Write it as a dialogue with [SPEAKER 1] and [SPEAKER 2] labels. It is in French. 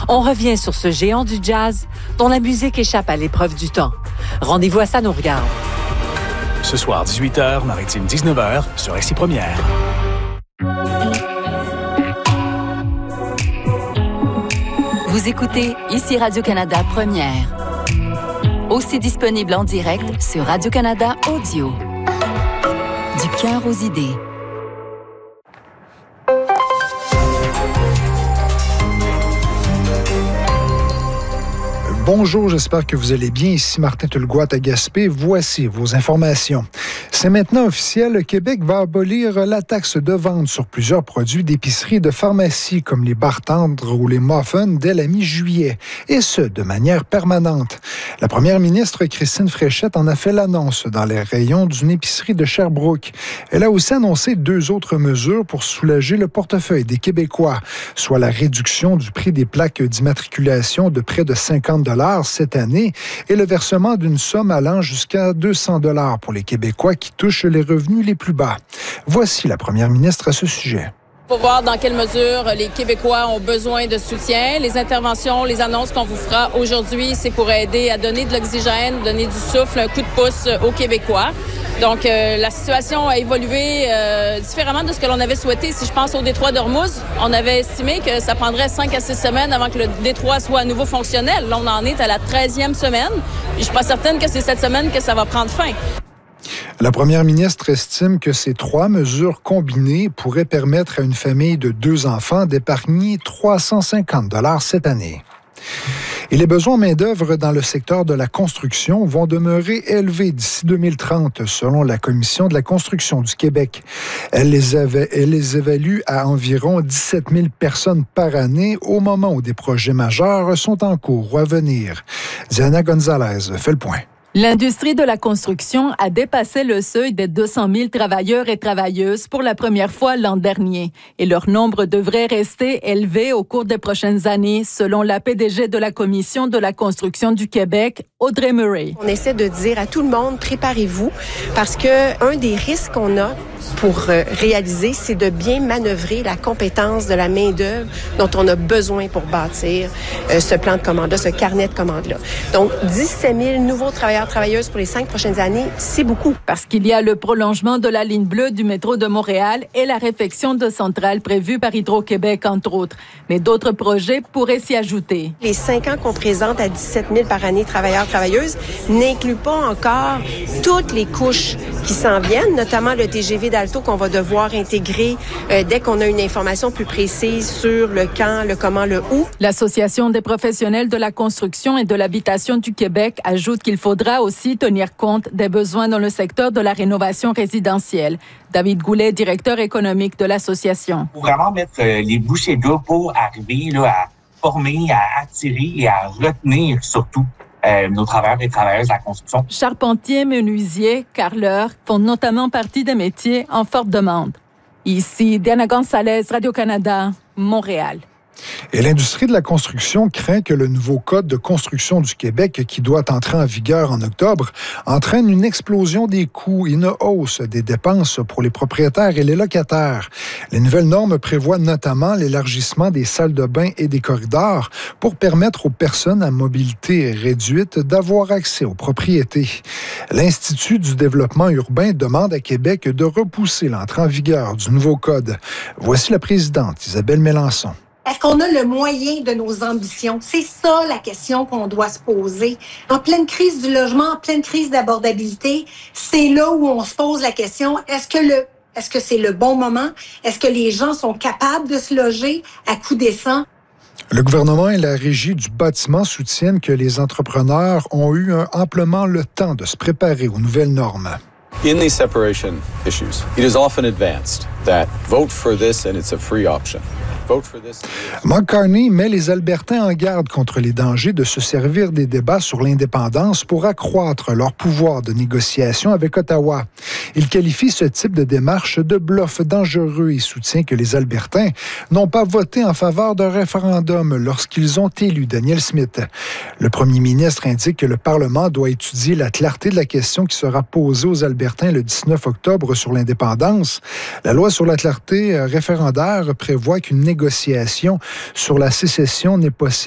[SPEAKER 1] On revient sur ce géant du jazz dont la musique échappe à l'épreuve du temps. Rendez-vous à Ça nous regarde.
[SPEAKER 2] Ce soir, 18h, Maritime 19h, sur RCI Première.
[SPEAKER 3] Vous écoutez ici Radio-Canada Première. Aussi disponible en direct sur Radio-Canada Audio. Du cœur aux idées.
[SPEAKER 4] Bonjour, j'espère que vous allez bien. Ici Martin Tulgoat à Gaspé. Voici vos informations. C'est maintenant officiel, le Québec va abolir la taxe de vente sur plusieurs produits d'épicerie et de pharmacie, comme les barres tendres ou les muffins, dès la mi-juillet, et ce, de manière permanente. La première ministre, Christine Fréchette, en a fait l'annonce dans les rayons d'une épicerie de Sherbrooke. Elle a aussi annoncé 2 autres mesures pour soulager le portefeuille des Québécois, soit la réduction du prix des plaques d'immatriculation de près de 50 $ cette année et le versement d'une somme allant jusqu'à 200 $ pour les Québécois qui touchent les revenus les plus bas. Voici la première ministre à ce sujet.
[SPEAKER 5] Pour voir dans quelle mesure les Québécois ont besoin de soutien. Les interventions, les annonces qu'on vous fera aujourd'hui, c'est pour aider à donner de l'oxygène, donner du souffle, un coup de pouce aux Québécois. Donc, la situation a évolué différemment de ce que l'on avait souhaité. Si je pense au détroit d'Ormuz, on avait estimé que ça prendrait 5 à 6 semaines avant que le détroit soit à nouveau fonctionnel. Là, on en est à la 13e semaine. Et je suis pas certaine que c'est cette semaine que ça va prendre fin.
[SPEAKER 4] La première ministre estime que ces 3 mesures combinées pourraient permettre à une famille de 2 enfants d'épargner 350 $ cette année. Et les besoins en main-d'œuvre dans le secteur de la construction vont demeurer élevés d'ici 2030, selon la Commission de la construction du Québec. Elle les évalue à environ 17 000 personnes par année au moment où des projets majeurs sont en cours ou à venir. Diana Gonzalez fait le point.
[SPEAKER 6] L'industrie de la construction a dépassé le seuil des 200 000 travailleurs et travailleuses pour la première fois l'an dernier. Et leur nombre devrait rester élevé au cours des prochaines années, selon la PDG de la Commission de la construction du Québec, Audrey Murray.
[SPEAKER 7] On essaie de dire à tout le monde, préparez-vous, parce que un des risques qu'on a pour réaliser, c'est de bien manœuvrer la compétence de la main-d'œuvre dont on a besoin pour bâtir ce plan de commande-là, ce carnet de commandes-là. Donc, 17 000 nouveaux travailleuses pour les 5 prochaines années, c'est beaucoup.
[SPEAKER 6] Parce qu'il y a le prolongement de la ligne bleue du métro de Montréal et la réfection de centrales prévues par Hydro-Québec, entre autres. Mais d'autres projets pourraient s'y ajouter.
[SPEAKER 7] Les 5 ans qu'on présente à 17 000 par année travailleurs-travailleuses n'incluent pas encore toutes les couches qui s'en viennent, notamment le TGV d'Alto qu'on va devoir intégrer dès qu'on a une information plus précise sur le quand, le comment, le où.
[SPEAKER 6] L'Association des professionnels de la construction et de l'habitation du Québec ajoute qu'il faudra aussi tenir compte des besoins dans le secteur de la rénovation résidentielle. David Goulet, directeur économique de l'association.
[SPEAKER 8] Il faut vraiment mettre les bouchées doubles pour arriver là, à former, à attirer et à retenir surtout nos travailleurs et travailleuses de la construction.
[SPEAKER 6] Charpentiers, menuisiers, carreleurs font notamment partie des métiers en forte demande. Ici, Diana Gonzalez, Radio-Canada, Montréal.
[SPEAKER 4] Et l'industrie de la construction craint que le nouveau Code de construction du Québec, qui doit entrer en vigueur en octobre, entraîne une explosion des coûts et une hausse des dépenses pour les propriétaires et les locataires. Les nouvelles normes prévoient notamment l'élargissement des salles de bain et des corridors pour permettre aux personnes à mobilité réduite d'avoir accès aux propriétés. L'Institut du développement urbain demande à Québec de repousser l'entrée en vigueur du nouveau Code. Voici la présidente Isabelle Mélenchon.
[SPEAKER 9] Est-ce qu'on a le moyen de nos ambitions? C'est ça la question qu'on doit se poser. En pleine crise du logement, en pleine crise d'abordabilité, c'est là où on se pose la question, est-ce que c'est le bon moment? Est-ce que les gens sont capables de se loger à coût décent?
[SPEAKER 4] Le gouvernement et la Régie du bâtiment soutiennent que les entrepreneurs ont eu amplement le temps de se préparer aux nouvelles normes.
[SPEAKER 10] In these separation issues, it is often advanced that vote for this and it's a free option.
[SPEAKER 4] Mark Carney met les Albertains en garde contre les dangers de se servir des débats sur l'indépendance pour accroître leur pouvoir de négociation avec Ottawa. Il qualifie ce type de démarche de bluff dangereux et soutient que les Albertains n'ont pas voté en faveur d'un référendum lorsqu'ils ont élu Danielle Smith. Le premier ministre indique que le Parlement doit étudier la clarté de la question qui sera posée aux Albertains le 19 octobre sur l'indépendance. La loi sur la clarté référendaire prévoit qu'une négociation sur la sécession n'est possible